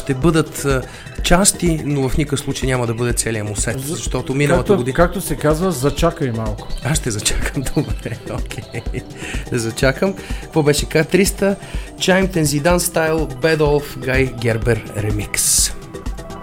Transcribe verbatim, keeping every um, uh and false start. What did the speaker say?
ще бъдат а, части, но в никакъв случай няма да бъде целият му сет, защото миналата както, година... Както се казва, зачакай малко. Аз ще зачакам, добре, окей. Okay. Зачакам. Какво беше? К триста, Chimed and Zidane Style, Bad of Guy Gerber Remix.